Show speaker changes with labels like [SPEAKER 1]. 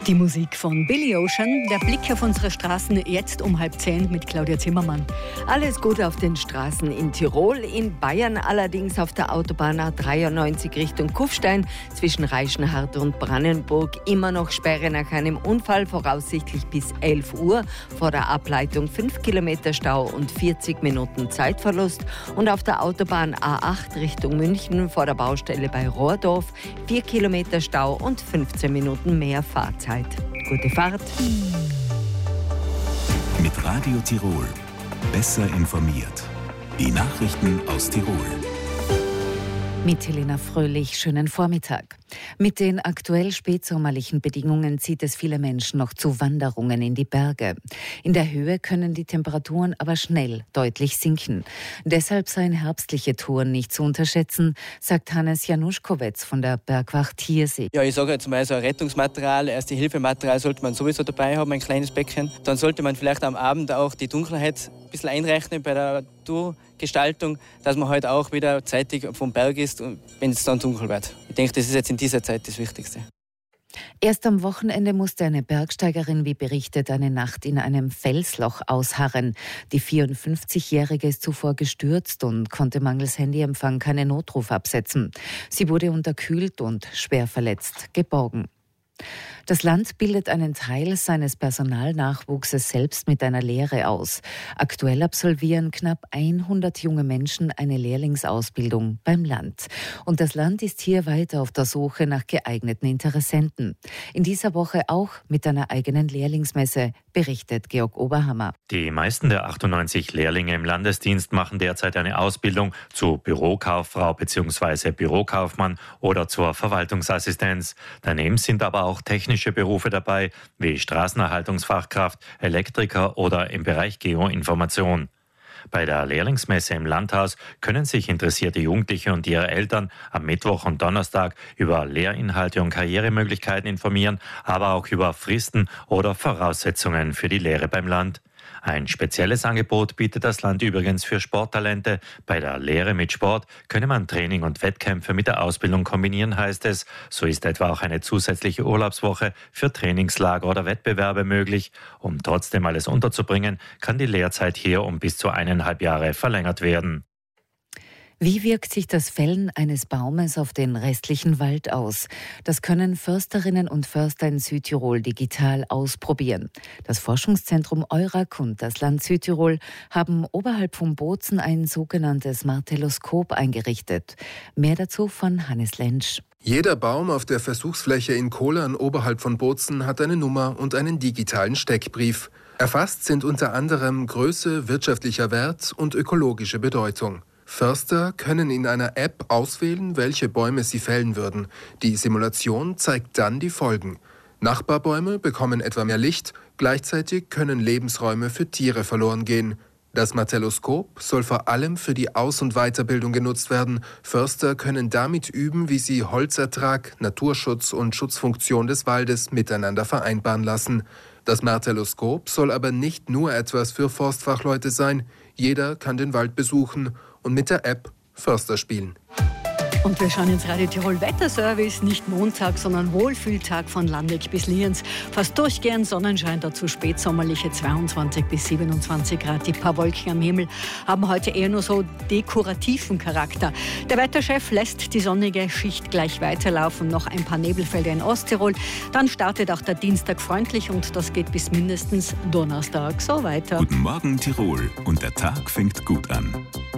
[SPEAKER 1] Die Musik von Billy Ocean, der Blick auf unsere Straßen jetzt um 9:30 mit Claudia Zimmermann. Alles gut auf den Straßen in Tirol, in Bayern allerdings auf der Autobahn A93 Richtung Kufstein zwischen Reichenhart und Brandenburg immer noch Sperre nach einem Unfall, voraussichtlich bis 11 Uhr. Vor der Ableitung 5 Kilometer Stau und 40 Minuten Zeitverlust. Und auf der Autobahn A8 Richtung München vor der Baustelle bei Rohrdorf 4 Kilometer Stau und 15 Minuten mehr Fahrzeit. Gute Fahrt.
[SPEAKER 2] Mit Radio Tirol. Besser informiert. Die Nachrichten aus Tirol.
[SPEAKER 3] Mit Helena Fröhlich, schönen Vormittag. Mit den aktuell spätsommerlichen Bedingungen zieht es viele Menschen noch zu Wanderungen in die Berge. In der Höhe können die Temperaturen aber schnell deutlich sinken. Deshalb seien herbstliche Touren nicht zu unterschätzen, sagt Hannes Januszkowitz von der Bergwacht Thiersee.
[SPEAKER 4] Ja, ich sage jetzt mal so ein Rettungsmaterial, Erste-Hilfe-Material sollte man sowieso dabei haben, ein kleines Päckchen. Dann sollte man vielleicht am Abend auch die Dunkelheit ein bisschen einrechnen bei der Tourgestaltung, dass man halt auch wieder zeitig vom Berg ist, wenn es dann dunkel wird. Ich denke, das ist jetzt in dieser Zeit das Wichtigste.
[SPEAKER 3] Erst am Wochenende musste eine Bergsteigerin, wie berichtet, eine Nacht in einem Felsloch ausharren. Die 54-Jährige ist zuvor gestürzt und konnte mangels Handyempfang keinen Notruf absetzen. Sie wurde unterkühlt und schwer verletzt geborgen. Das Land bildet einen Teil seines Personalnachwuchses selbst mit einer Lehre aus. Aktuell absolvieren knapp 100 junge Menschen eine Lehrlingsausbildung beim Land. Und das Land ist hier weiter auf der Suche nach geeigneten Interessenten. In dieser Woche auch mit einer eigenen Lehrlingsmesse, berichtet Georg Oberhammer.
[SPEAKER 5] Die meisten der 98 Lehrlinge im Landesdienst machen derzeit eine Ausbildung zur Bürokauffrau bzw. Bürokaufmann oder zur Verwaltungsassistenz. Daneben sind aber auch technische Berufe dabei, wie Straßenerhaltungsfachkraft, Elektriker oder im Bereich Geoinformation. Bei der Lehrlingsmesse im Landhaus können sich interessierte Jugendliche und ihre Eltern am Mittwoch und Donnerstag über Lehrinhalte und Karrieremöglichkeiten informieren, aber auch über Fristen oder Voraussetzungen für die Lehre beim Land. Ein spezielles Angebot bietet das Land übrigens für Sporttalente. Bei der Lehre mit Sport könne man Training und Wettkämpfe mit der Ausbildung kombinieren, heißt es. So ist etwa auch eine zusätzliche Urlaubswoche für Trainingslager oder Wettbewerbe möglich. Um trotzdem alles unterzubringen, kann die Lehrzeit hier um bis zu 1,5 Jahre verlängert werden.
[SPEAKER 3] Wie wirkt sich das Fällen eines Baumes auf den restlichen Wald aus? Das können Försterinnen und Förster in Südtirol digital ausprobieren. Das Forschungszentrum EURAC und das Land Südtirol haben oberhalb von Bozen ein sogenanntes Martelloskop eingerichtet. Mehr dazu von Hannes Lentsch.
[SPEAKER 6] Jeder Baum auf der Versuchsfläche in Kohlern oberhalb von Bozen hat eine Nummer und einen digitalen Steckbrief. Erfasst sind unter anderem Größe, wirtschaftlicher Wert und ökologische Bedeutung. Förster können in einer App auswählen, welche Bäume sie fällen würden. Die Simulation zeigt dann die Folgen. Nachbarbäume bekommen etwa mehr Licht, gleichzeitig können Lebensräume für Tiere verloren gehen. Das Martelloskop soll vor allem für die Aus- und Weiterbildung genutzt werden. Förster können damit üben, wie sie Holzertrag, Naturschutz und Schutzfunktion des Waldes miteinander vereinbaren lassen. Das Martelloskop soll aber nicht nur etwas für Forstfachleute sein. Jeder kann den Wald besuchen und mit der App Förster spielen.
[SPEAKER 1] Und wir schauen ins Radio Tirol Wetterservice, nicht Montag, sondern Wohlfühltag von Landeck bis Lienz. Fast durchgehend Sonnenschein, dazu spätsommerliche 22 bis 27 Grad. Die paar Wolken am Himmel haben heute eher nur so dekorativen Charakter. Der Wetterchef lässt die sonnige Schicht gleich weiterlaufen, noch ein paar Nebelfelder in Osttirol. Dann startet auch der Dienstag freundlich und das geht bis mindestens Donnerstag so weiter.
[SPEAKER 2] Guten Morgen Tirol und der Tag fängt gut an.